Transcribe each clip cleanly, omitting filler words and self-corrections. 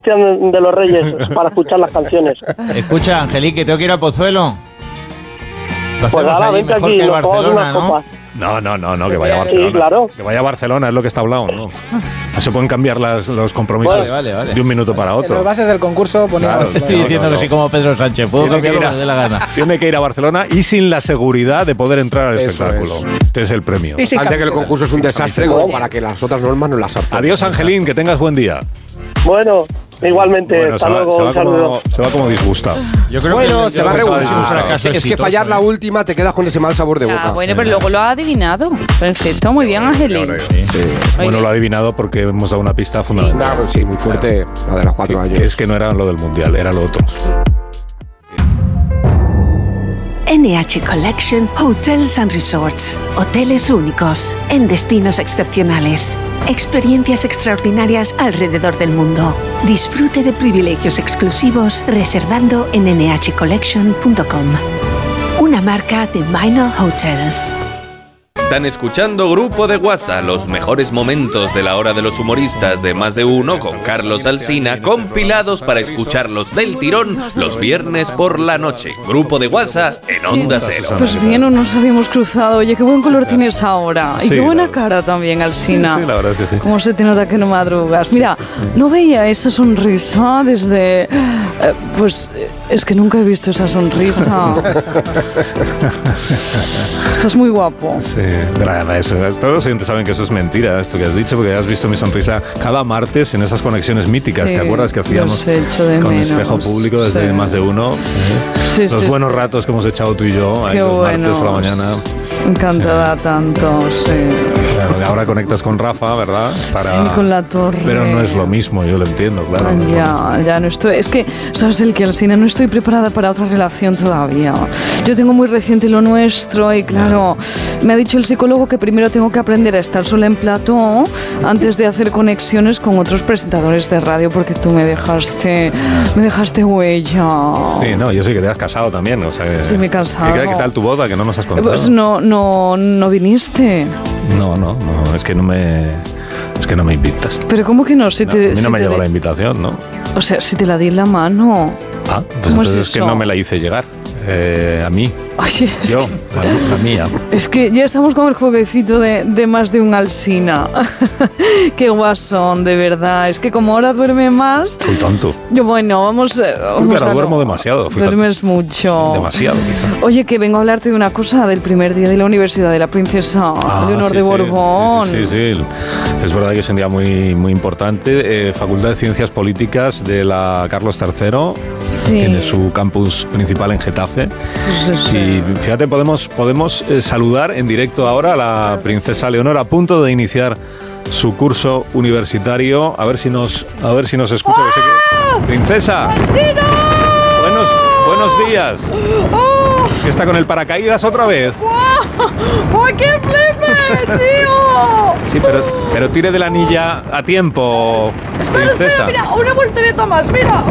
de los Reyes para escuchar las canciones. Escucha, Angelique, que tengo que ir a Pozuelo. Lo Pues hacemos ahora allí vente mejor aquí, que el nos tomamos Barcelona, unas ¿no? copas. No, que vaya a Barcelona. Sí, claro. Que vaya a Barcelona, es lo que está hablado, ¿no? No se pueden cambiar los compromisos Vale. de un minuto para En otro. las bases del concurso ponía... Claro, Te estoy diciendo que soy como Pedro Sánchez, puedo cambiar lo que me dé la gana. Tiene que ir a Barcelona y sin la seguridad de poder entrar al Eso espectáculo. es. Este es el premio. Y sin Antes que el camiseta. concurso es un desastre como para que las otras normas no las acepten. Adiós, Angelín, que tengas buen día. Bueno, igualmente, Bueno, hasta luego, un saludo. se va como disgustado. Yo creo Bueno, que se va a es un regular. fracaso Es que exitoso, fallar la ¿eh? última te quedas con ese mal sabor de boca. Bueno, pero luego lo ha adivinado. Perfecto, muy bien, Angelín. Sí. Sí. Bueno, lo ha adivinado porque hemos dado una pista fundamental. Claro, sí, muy fuerte la de los 4 años. Que es que no era lo del Mundial, era lo otro. NH Collection Hotels and Resorts. Hoteles únicos en destinos excepcionales. Experiencias extraordinarias alrededor del mundo. Disfrute de privilegios exclusivos reservando en nhcollection.com. Una marca de Minor Hotels. Están escuchando Grupo de WhatsApp, los mejores momentos de la hora de los humoristas de Más de Uno con Carlos Alsina, compilados para escucharlos del tirón los viernes por la noche. Grupo de WhatsApp en Onda Cero. Pues bien, no nos habíamos cruzado. Oye, qué buen color tienes ahora. Y Sí, qué buena la- cara también, Alsina. Sí, la verdad es que sí. Cómo se te nota que no madrugas. Mira, no veía esa sonrisa desde... es que nunca he visto esa sonrisa. Estás muy guapo. Sí, todos los oyentes saben que eso es mentira, esto que has dicho, porque has visto mi sonrisa cada martes en esas conexiones míticas, Sí, ¿te acuerdas que hacíamos los echo de con menos. espejo público desde Sí. Más de Uno? Sí, Los sí, buenos sí. ratos que hemos echado tú y yo, ahí Qué los martes buenos. por la mañana. Encantada tanto, sí. Claro, y ahora conectas con Rafa, ¿verdad? Sí, con la torre. Pero no es lo mismo, yo lo entiendo, claro. no es lo mismo. Ya no estoy. Es que, ¿sabes el que, Alsina? No estoy preparada para otra relación todavía. Yo tengo muy reciente lo nuestro y, claro, me ha dicho el psicólogo que primero tengo que aprender a estar sola en plató antes de hacer conexiones con otros presentadores de radio, porque tú me dejaste huella. Sí, no, yo sé que te has casado también, o sea, que- Sí, me he casado. ¿Qué tal tu boda? Que no nos has contado. Pues no viniste. No, es que no me invitas. Pero ¿cómo que no? Si No, te, a mí si no me te llegó de- la invitación, ¿no? O sea, si te la di en la mano. Ah, pues ¿Cómo es entonces es que eso? no me la hice llegar. A mí. Oye, es Yo, que- la mía. Es que ya estamos con el jueguecito de Más de un Alsina. Qué guasón, de verdad. Es que como ahora duerme más... Soy tonto. Yo, bueno, vamos Claro, a... duermo demasiado. fíjate. Duermes mucho. Demasiado, quizá. Oye, que vengo a hablarte de una cosa del primer día de la Universidad de la Princesa Leonor sí, de sí. Borbón. Sí. Es verdad que es un día muy, muy importante. Facultad de Ciencias Políticas de la Carlos III. Sí. Tiene su campus principal en Getafe. Sí. Y fíjate, podemos saludar en directo ahora a la princesa Leonor a punto de iniciar su curso universitario. A ver si nos escucha. Que sé que... ¡Princesa! Buenos días. ¿Que está con el paracaídas otra vez? ¡Ay, qué flipe, tío! Sí, pero tire de la anilla a tiempo, princesa. Mira, una voltereta más, mira.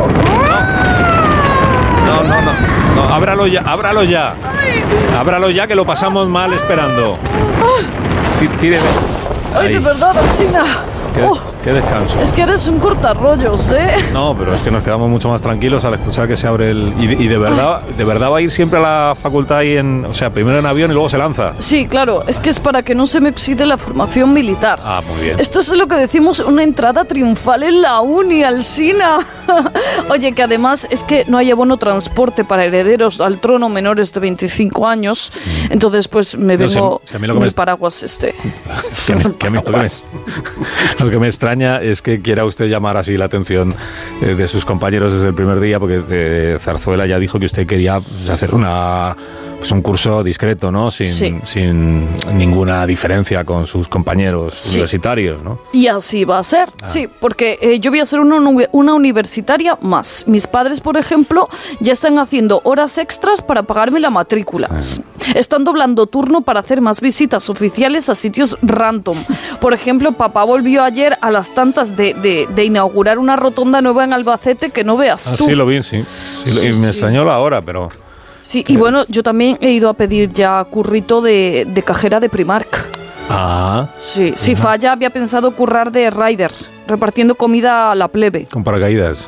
No, ábralo ya. Ábralo ya que lo pasamos mal esperando. Tire. Ay, de verdad, Alsina. Qué descanso. Es que eres un cortarrollos, ¿eh? No, pero es que nos quedamos mucho más tranquilos al escuchar que se abre el... Y de verdad va a ir siempre a la facultad y primero en avión y luego se lanza. Sí, claro, es que es para que no se me oxide la formación militar. Ah, muy bien. Esto es lo que decimos una entrada triunfal en la uni, Alsina. Oye, que además es que no hay abono transporte para herederos al trono menores de 25 años. Entonces, pues me No, vengo si a mí lo que con me el paraguas este. Que a mí lo que me extraña es que quiera usted llamar así la atención de sus compañeros desde el primer día, porque Zarzuela ya dijo que usted quería hacer un curso discreto, ¿no? Sin ninguna diferencia con sus compañeros universitarios, ¿no? Y así va a ser, sí, porque yo voy a ser una universitaria más. Mis padres, por ejemplo, ya están haciendo horas extras para pagarme la matrícula. Están doblando turno para hacer más visitas oficiales a sitios random. Por ejemplo, papá volvió ayer a las tantas de inaugurar una rotonda nueva en Albacete que no veas tú. Sí, lo vi, sí. Y me extrañó la hora, pero... Sí, y bueno, yo también he ido a pedir ya currito de cajera de Primark. Ah. Sí, si falla había pensado currar de rider, repartiendo comida a la plebe. Con paracaídas.